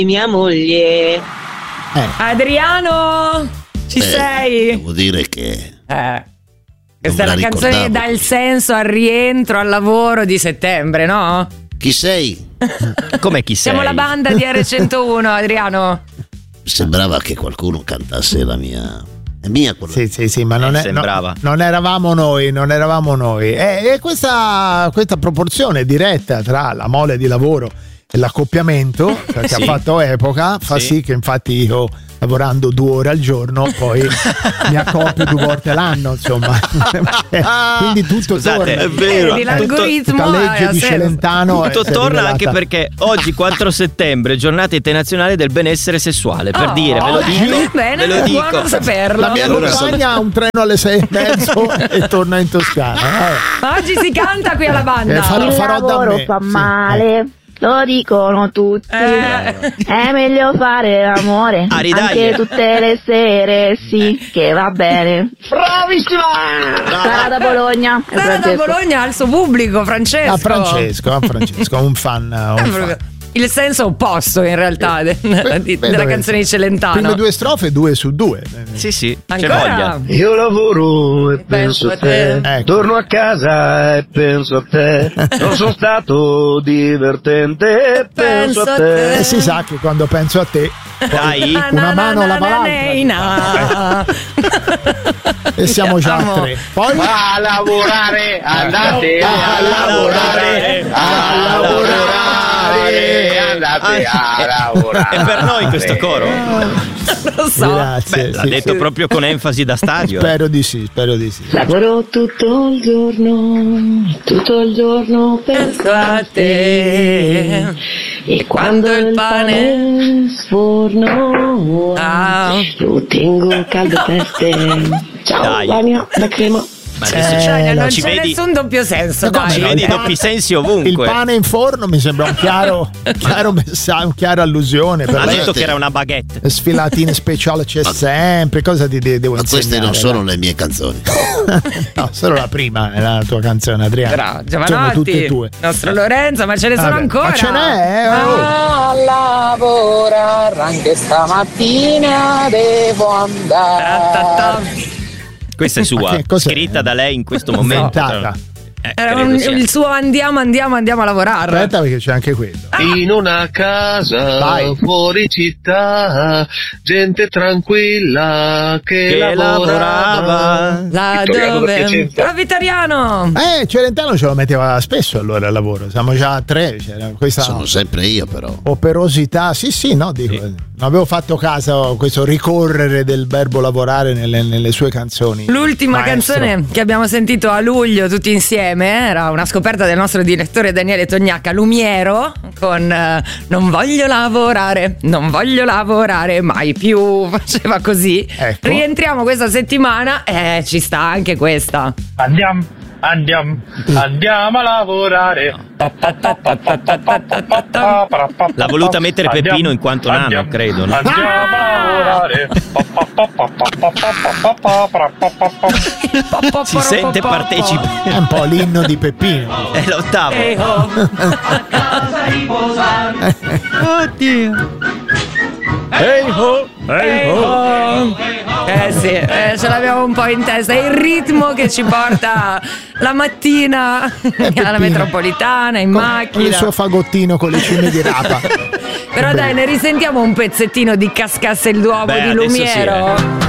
mia moglie. Adriano, ci sei? Devo dire che questa è la canzone che dà il senso al rientro al lavoro di settembre, no? Chi sei? Come chi sei? Siamo la banda di R101, Adriano. Sembrava che qualcuno cantasse la mia. È mia quella. Sì, ma non eravamo noi. E questa proporzione diretta tra la mole di lavoro e l'accoppiamento che ha fatto epoca fa sì che infatti io, lavorando 2 ore al giorno, poi mi accoppio 2 volte l'anno, insomma. Quindi tutto torna. È vero. L'algoritmo la legge di Celentano tutto torna anche perché oggi 4 settembre, giornata internazionale del benessere sessuale, per dire, ve lo dico. Bene, ve lo dico. buono saperlo. La mia compagna ha un treno alle 6:30 e torna in Toscana. Oggi si canta qui alla banda. Il lavoro fa male. Lo dicono tutti, è meglio fare l'amore anche tutte le sere, sì, che va bene. Bravissima! Sara da Bologna. Sara da Bologna ha il suo pubblico, Francesco. A Francesco, un fan. Il senso opposto in realtà della canzone di Celentano. Prime 2 strofe 2 su 2. Sì, ancora? c'è voglia. Io lavoro e penso a te. Ecco. Torno a casa e penso a te. Non sono stato divertente e penso a te. E si sa che quando penso a te, dai, una mano lava l'altra. E siamo già a 3. Poi a lavorare, andate a lavorare, andate a lavorare. È per noi questo coro? Non lo so. Grazie. L'ha detto proprio con enfasi da stadio. Spero di sì. Lavoro tutto il giorno penso a te. E quando il pane sforno lo tengo caldo per te. Ciao, Dai. Vania, la crema. Ma adesso non ci c'è vedi, nessun doppio senso. come Dai. ci vedi doppi sensi ovunque. Il pane in forno mi sembra un chiaro messaggio, un chiaro allusione. Per Ha lei. detto che era una baguette. Sfilatine speciale c'è sempre. Cosa ti devo Ma insegnare? queste non sono le mie canzoni. No, solo la prima è la tua canzone, Adriano. Bravo, Sono Giovanotti, tutte e 2. nostro Lorenzo, ma ce ne sono Vabbè, ancora. ma ce n'è, A lavorare anche stamattina devo andare. Questa è sua, che cos'è? scritta da lei in questo momento. Inventata. Era credo sia. il suo andiamo a lavorare. Aspetta, perché c'è anche quello. In una casa Vai. fuori città, gente tranquilla che lavorava. Da Vittoriano da dove? Piacenza. A Vittoriano. Celentano ce lo metteva spesso allora al lavoro. Siamo già a 3. C'era questa Sono sempre io, però. operosità. Sì, no, dico. Non avevo fatto caso a questo ricorrere del verbo lavorare nelle sue canzoni. L'ultima Maestro. canzone che abbiamo sentito a luglio tutti insieme era una scoperta del nostro direttore Daniele Tognacca, Lumiero, con non voglio lavorare mai più, faceva così. Ecco. Rientriamo questa settimana e ci sta anche questa. Andiamo a lavorare. L'ha voluta mettere Peppino in quanto nano, credo, no? Andiamo a lavorare. Si sente partecipe. È un po' l'inno di Peppino. È l'ottavo. A casa riposare. Oddio. Hey ho, hey ho. Sì, ce l'abbiamo un po' in testa. È il ritmo che ci porta la mattina alla metropolitana, in Con macchina. il suo fagottino con le cime di rapa. Però dai, ne risentiamo un pezzettino di Cascasse il Duomo Beh, di adesso sì, Lumiero.